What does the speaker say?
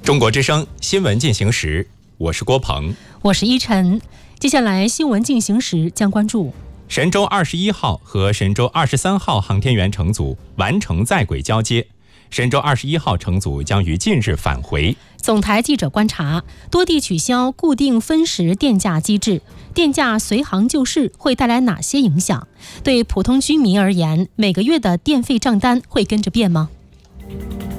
中国之声新闻进行时，我是郭鹏， 我是依晨。接下来新闻进行时将关注神舟21号和神舟23号航天员乘组完成在轨交接，神舟21号乘组将于近日返回。 总台记者观察，多地取消固定分时电价机制，电价随行就市会带来哪些影响？对普通居民而言，每个月的电费账单会跟着变吗？